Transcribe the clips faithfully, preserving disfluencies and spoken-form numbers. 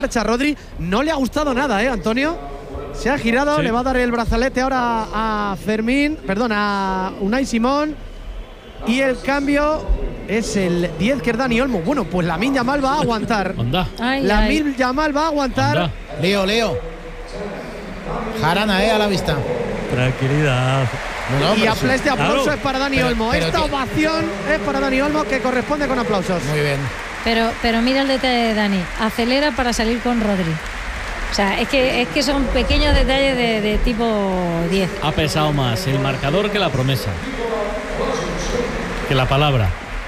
marcha Rodri. No le ha gustado nada, ¿eh, Antonio? Se ha girado, sí. Le va a dar el brazalete ahora a Fermín, perdón, a Unai Simón. Y el cambio es el diez, que es Dani Olmo. Bueno, pues Lamine Yamal va a aguantar. Lamine Yamal va a aguantar. Anda. Leo, Leo. Jarana, eh, a la vista. Tranquilidad. No, no, y aplauso, este aplauso claro. es para Dani pero, Olmo. Pero Esta que... ovación es para Dani Olmo, que corresponde con aplausos. Muy bien. Pero, pero mira el detalle de Dani. Acelera para salir con Rodri. O sea, es que, es que son pequeños detalles de, de tipo diez. Ha pesado más el marcador que la promesa. Que la palabra.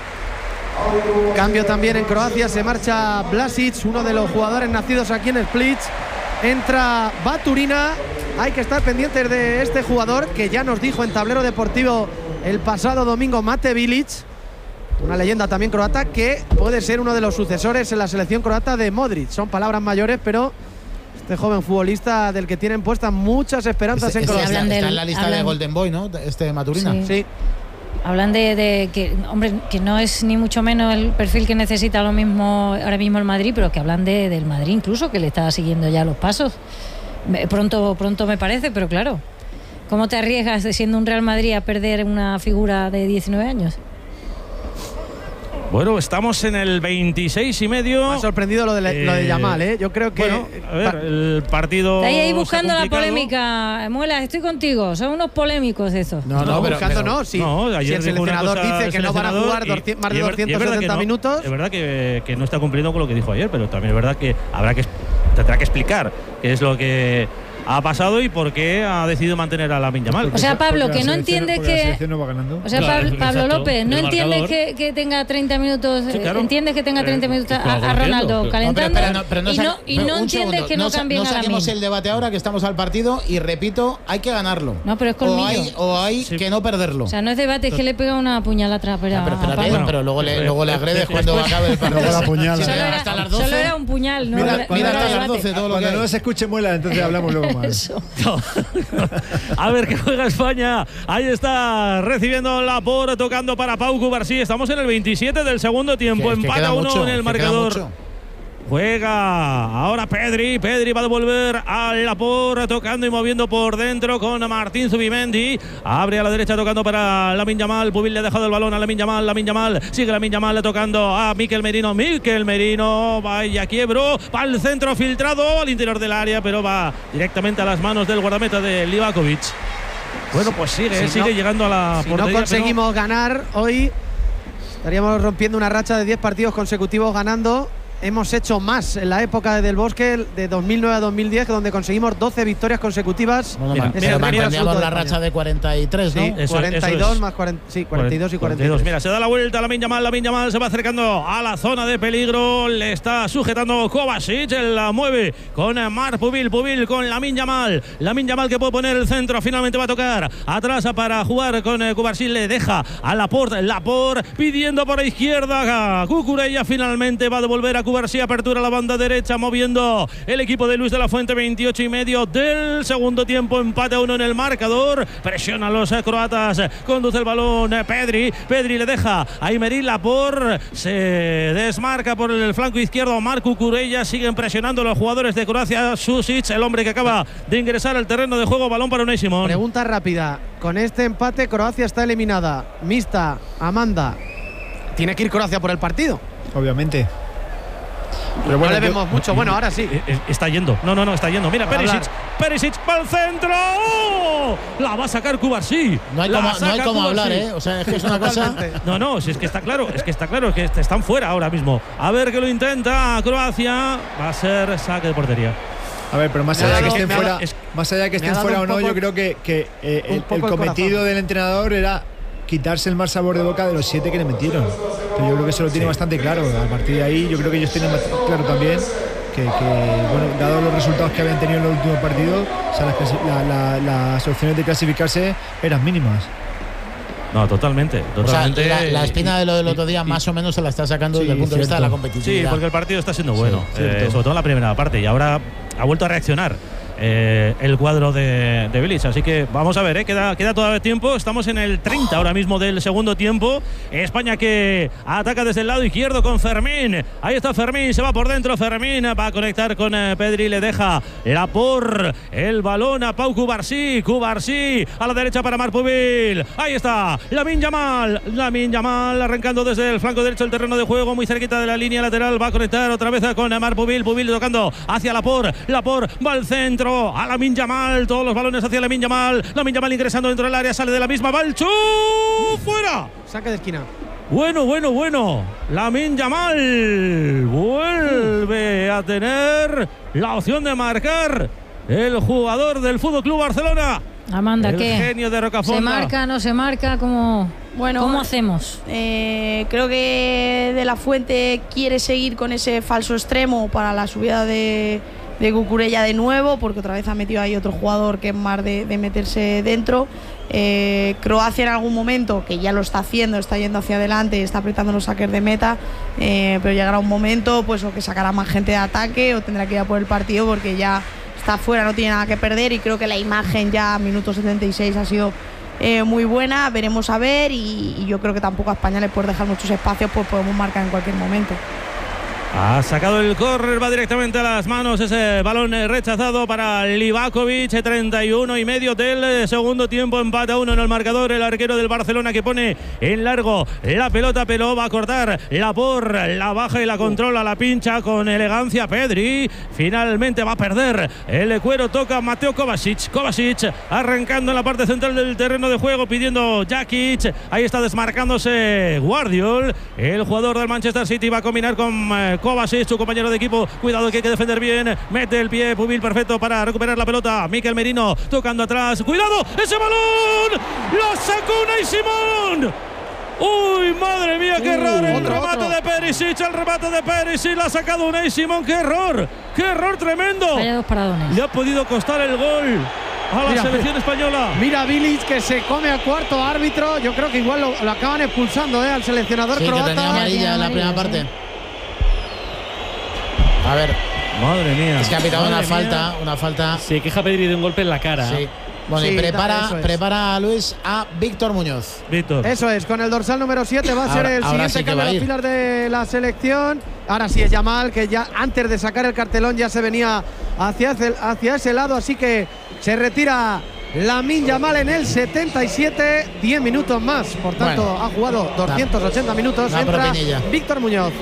Cambio también en Croacia. Se marcha Vlasic, uno de los jugadores nacidos aquí en Split. Entra Baturina. Hay que estar pendientes de este jugador que ya nos dijo en Tablero Deportivo el pasado domingo Mate Bilic, una leyenda también croata, que puede ser uno de los sucesores en la selección croata de Modric. Son palabras mayores, pero este joven futbolista del que tienen puestas muchas esperanzas este, en Croacia. Está, está del, en la lista hablan, de Golden Boy, ¿no? Este Maturina. Sí. sí. Hablan de, de que, hombre, que no es ni mucho menos el perfil que necesita lo mismo ahora mismo el Madrid, pero que hablan de, del Madrid incluso, que le está siguiendo ya los pasos. Pronto, pronto me parece, pero claro, ¿cómo te arriesgas de siendo un Real Madrid a perder una figura de diecinueve años? Bueno, estamos en el veintiséis y medio. Me ha sorprendido lo de, eh, lo de Yamal, ¿eh? Yo creo que… Bueno, a ver, el partido… Está ahí, ahí buscando la polémica. Muela, estoy contigo. Son unos polémicos esos. No, no, no pero, buscando pero, no. Si, no, si el seleccionador dice que no van a jugar y, más de doscientos setenta no, minutos… Es verdad que, que no está cumpliendo con lo que dijo ayer, pero también es verdad que habrá que… Tendrá que explicar qué es lo que ha pasado y por qué ha decidido mantener a Lamine Yamal. O sea, Pablo, que no entiendes que… No va ganando. O sea, claro, Pablo, Pablo exacto, López, no entiendes que, que tenga treinta minutos… Sí, claro. Entiendes que tenga treinta minutos eh, a, a Ronaldo calentando no, pero, pero no, pero no y no, y no entiendes segundo, que no, no cambien no a Lamine. No saquemos el debate ahora, que estamos al partido, y repito, hay que ganarlo. No, pero es colmillo. O hay, o hay sí. que no perderlo. O sea, no es debate, es que le pega una puñalada atrás. Pero, no, pero, espérate, bueno, pero luego le, luego le agredes cuando acabe el partido. Luego la puñala. Si solo, no, era, hasta las doce. Solo era un puñal, ¿no? Mira, era, mira no hasta las doce todo lo que Cuando no se escuche Muela, entonces hablamos luego más. Eso. A ver qué juega España. Ahí está recibiendo Laporte, tocando para Pau Cubarsí. Estamos en el veintisiete del segundo tiempo. Es que empata uno mucho, en el marcador. Juega ahora Pedri. Pedri va a devolver a Laporte, tocando y moviendo por dentro con Martín Zubimendi. Abre a la derecha tocando para Lamine Yamal. Pubil le ha dejado el balón a Lamine Yamal. Lamine Yamal sigue Lamine Yamal tocando a Mikel Merino. Mikel Merino vaya quiebro. Va al centro filtrado al interior del área, pero va directamente a las manos del guardameta de Livakovic. Bueno, pues sigue, si sigue no, llegando a la si portería. Si no conseguimos pero... ganar hoy, estaríamos rompiendo una racha de diez partidos consecutivos ganando. Hemos hecho más en la época de Del Bosque, de dos mil nueve a dos mil diez, donde conseguimos doce victorias consecutivas. Bueno, mira, pero mantendríamos la racha de cuarenta y tres, ¿no? Sí, eso, cuarenta y dos eso es. Más cuarenta, sí, cuarenta y dos y cuarenta y tres. Mira, se da la vuelta Lamine Yamal, Lamine Yamal se va acercando a la zona de peligro, le está sujetando Kovacic, él la mueve con Marc Pubil, Pubil con Lamine Yamal, Lamine Yamal que puede poner el centro, finalmente va a tocar atrás para jugar con Kovacic, le deja a Laporte, Laporte pidiendo por la izquierda, Cucurella finalmente va a devolver a Cubarsí, apertura a la banda derecha, moviendo el equipo de Luis de la Fuente, veintiocho y medio del segundo tiempo, empate a uno en el marcador, presiona a los croatas, conduce el balón Pedri, Pedri le deja a Aymeric Laporte, se desmarca por el flanco izquierdo Marc Cucurella, siguen presionando los jugadores de Croacia, Susic, el hombre que acaba de ingresar al terreno de juego, balón para Unai Simón. Pregunta rápida, con este empate Croacia está eliminada, Mista, Amanda, tiene que ir Croacia por el partido. Obviamente. Pero bueno, no le vemos yo, mucho, bueno, ahora sí. Está yendo, no, no, no, está yendo. Mira, Perisic, Perisic para el centro. ¡Oh! La va a sacar Cubarsí. No hay como, no hay como hablar, ¿eh? O sea, es que es una cosa… No, no, si es que está claro, es que está claro, es que están fuera ahora mismo. A ver que lo intenta Croacia. Va a ser saque de portería. A ver, pero más allá de que estén fuera, más allá de que estén fuera o no, yo creo que, que eh, el, el cometido el del entrenador era quitarse el mal sabor de boca de los siete que le metieron. Pero yo creo que eso lo tiene sí. bastante claro. A partir de ahí yo creo que ellos tienen claro también que, que bueno, dado los resultados que habían tenido en los últimos partidos, o sea, las, la, la, las opciones de clasificarse eran mínimas. No, totalmente, totalmente. O sea, la, la espina de lo del otro día y, más o menos se la está sacando sí, desde el punto cierto. de vista de la competitividad. Sí, porque el partido está siendo bueno, sí, eh, sobre todo en la primera parte, y ahora ha vuelto a reaccionar. eh, el cuadro de, de Bilic. Así que vamos a ver, ¿eh? queda, queda todavía tiempo. Estamos en el treinta ahora mismo del segundo tiempo. España que ataca desde el lado izquierdo con Fermín. Ahí está Fermín, se va por dentro. Fermín va a conectar con eh, Pedri, le deja la por el balón a Pau Cubarsí. Cubarsí a la derecha para Marpubil. Ahí está Lamine Yamal. Lamine Yamal arrancando desde el flanco derecho del terreno de juego, muy cerquita de la línea lateral. Va a conectar otra vez con Marpubil. Pubil tocando hacia Lapor. Lapor va al centro a Lamine Yamal. Todos los balones hacia Lamine Yamal. Lamine Yamal ingresando dentro del área, sale de la misma. Va el chu fuera. Saque de esquina. Bueno, bueno, bueno. Lamine Yamal vuelve a tener la opción de marcar el jugador del F C Barcelona. Amanda, el ¿qué? genio de Rocafonda. ¿Se marca, no se marca? ¿Cómo, bueno, ¿cómo hacemos? Eh, creo que De La Fuente quiere seguir con ese falso extremo para la subida de, de Cucurella de nuevo, porque otra vez ha metido ahí otro jugador que es más de, de meterse dentro. Eh, Croacia en algún momento, que ya lo está haciendo, está yendo hacia adelante, está apretando los saques de meta, eh, pero llegará un momento pues o que sacará más gente de ataque o tendrá que ir a por el partido porque ya está fuera, no tiene nada que perder, y creo que la imagen ya a minuto setenta y seis ha sido eh, muy buena. Veremos a ver, y, y yo creo que tampoco a España le puede dejar muchos espacios, pues podemos marcar en cualquier momento. Ha sacado el córner, va directamente a las manos ese balón rechazado para Livakovic. Treinta y uno y medio del segundo tiempo, empate a uno en el marcador. El arquero del Barcelona que pone en largo la pelota, pero va a cortar la por, la baja y la controla, la pincha con elegancia Pedri. Finalmente va a perder el cuero, toca Mateo Kovacic. Kovacic arrancando en la parte central del terreno de juego, pidiendo Jakic. Ahí está desmarcándose Guardiol. El jugador del Manchester City va a combinar con eh, Kovacic, su compañero de equipo. Cuidado que hay que defender bien. Mete el pie Pubil, perfecto para recuperar la pelota. Mikel Merino tocando atrás. ¡Cuidado! ¡Ese balón! ¡Lo sacó Unai Simón! ¡Uy, madre mía, qué error! El otro, remate otro. de Perisic, el remate de Perisic. La ha sacado Unai Simón. ¡Qué error! ¡Qué error tremendo! Vaya dos paradones. Le ha podido costar el gol a la Mira, selección española. Mira Bilic que se come al cuarto árbitro. Yo creo que igual lo, lo acaban expulsando, ¿eh? Al seleccionador Sí, croata. que tenía amarilla en la primera amarilla, parte. A ver, Madre mía. es que ha pitado Madre una mía. falta, una falta. Se queja Pedri de un golpe en la cara. Sí. Bueno, Sí, y prepara, eso es. prepara a Luis a Víctor Muñoz. Víctor. Eso es, con el dorsal número siete va a ser Ahora- el ahora siguiente sí que cambio va a de ir. las filas de la selección. Ahora sí es Yamal, que ya antes de sacar el cartelón ya se venía hacia ese, hacia ese lado, así que se retira Lamine Yamal en el setenta y siete, diez minutos más, por tanto Bueno, ha jugado doscientos ochenta minutos. una Entra propinilla. Víctor Muñoz.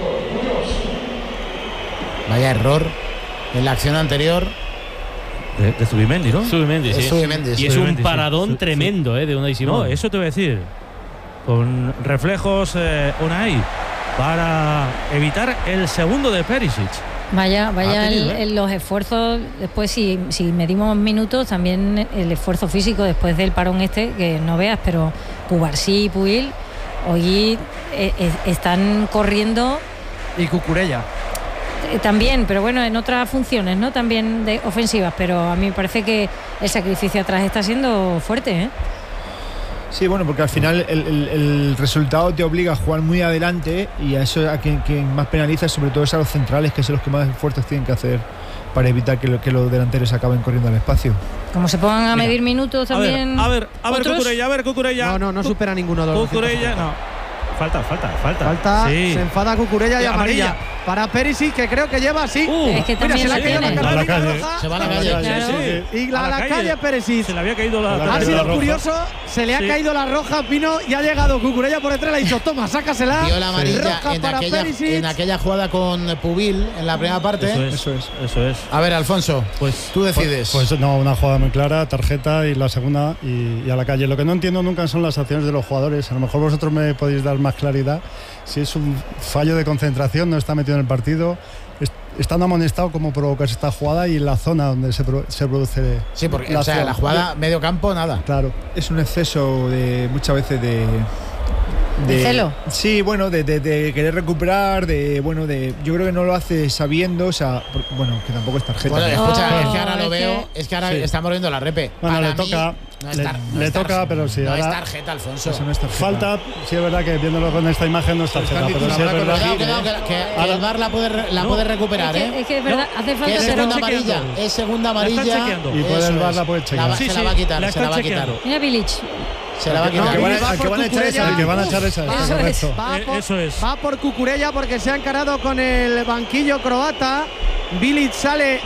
Vaya error en la acción anterior. De, de Zubimendi, ¿no? Zubimendi, sí. Es Zubimendi, Y sí. es un Zubimendi, sí. paradón Zu- tremendo, eh, de Unai Simón. No, eso te voy a decir. Con reflejos eh, Unai para evitar el segundo de Perisic. Vaya, vaya Ha el- tenido, ¿eh? el- los esfuerzos. Después, si, si medimos minutos, también el esfuerzo físico después del parón este, que no veas, pero Cubarsí y Puil hoy eh, eh, están corriendo Y Cucurella. eh, también, pero bueno, en otras funciones, ¿no? También de ofensivas, pero a mí me parece que el sacrificio atrás está siendo fuerte, ¿eh? Sí, bueno, porque al final el, el- el resultado te obliga a jugar muy adelante, y a eso a quien, quien más penaliza sobre todo es a los centrales, que son los que más esfuerzos tienen que hacer para evitar que, lo- que los delanteros acaben corriendo al espacio. Como se pongan a Mira, medir minutos A ver, también. a ver, a ver, otros. Cucurella, a ver, Cucurella. No, no, no Cu- supera ninguno de los Cucurella, no. Falta, falta, falta. Falta, Sí. se enfada Cucurella y Eh, amarilla. amarilla. Para Perisic, que creo que lleva así. Uh, Es que Mira, también se le ha la caído la tiene. cartulina A la calle. roja. Se va a la A la calle. calle, Claro. sí, Y la, A la, la calle calle. Perisic. Se le había caído la. A la Ha calle. sido la roja. curioso, se le ha Sí. caído la roja, Pino, y ha llegado Cucurella por detrás, le ha dicho, toma, sácasela. Vio la amarilla Roja en para aquella, Perisic. en aquella jugada con Pubil en la primera parte. Eso es, Eso es. Eso es. A ver, Alfonso, Pues tú decides. Pues no, una jugada muy clara, tarjeta y la segunda y, y a la calle. Lo que no entiendo nunca son las acciones de los jugadores. A lo mejor vosotros me podéis dar más claridad. Si es un fallo de concentración, no está metido en el partido, es- estando amonestado, cómo provocas esta jugada y en la zona donde se, pro- se produce. sí, porque la o sea, acción. la jugada medio campo, nada. Claro. Es un exceso de muchas veces de de celo. Sí, bueno, de, de, de querer recuperar, de bueno, de yo creo que no lo hace sabiendo, o sea, por, bueno, que tampoco es tarjeta. Bueno, ¿no? escucha, Oh, es que ahora lo es veo, que... es que ahora Sí. estamos viendo la repe. Bueno, Para le mí, toca, no es le, tar- no le es toca, tarjeta. pero sí. No ahora es tarjeta, Alfonso. Eso no es tarjeta. falta, sí es verdad que viéndolo con esta imagen no es tarjeta, pero sí es verdad. Cuidado, cuidado, que, que- que el V A R la puede, re- la No. puede recuperar, Es ¿eh? que, es que es verdad, hace Que falta es ser segunda chequeando. amarilla, es segunda La están amarilla. chequeando. Y puede el Eso V A R es. la puede chequear. La, Sí, se sí, la va a quitar, la se la va a están quitar. chequeando. Mira Bilic. Se la va a No, quitar. que van a- va al que por van a echar Cucurella. esa, El que van a echar esa, Eso está es. correcto. Va Eh, por, eso es. va por Cucurella porque se ha encarado con el banquillo croata. Bilic sale